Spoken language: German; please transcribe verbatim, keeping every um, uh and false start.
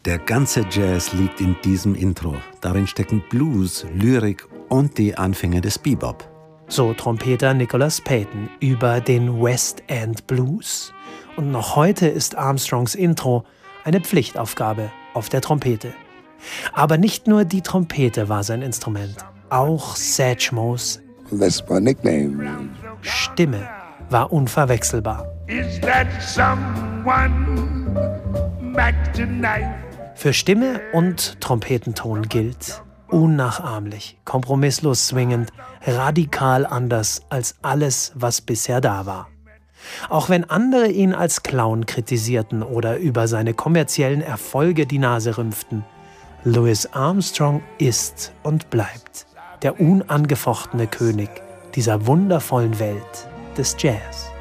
Der ganze Jazz liegt in diesem Intro. Darin stecken Blues, Lyrik und die Anfänge des Bebop. So Trompeter Nicholas Payton über den West End Blues. Und noch heute ist Armstrongs Intro eine Pflichtaufgabe auf der Trompete. Aber nicht nur die Trompete war sein Instrument. Auch Satchmos That's my nickname. Stimme war unverwechselbar. Is that someone back tonight? Für Stimme und Trompetenton gilt: unnachahmlich, kompromisslos swingend, radikal anders als alles, was bisher da war. Auch wenn andere ihn als Clown kritisierten oder über seine kommerziellen Erfolge die Nase rümpften, Louis Armstrong ist und bleibt der unangefochtene König dieser wundervollen Welt des Jazz.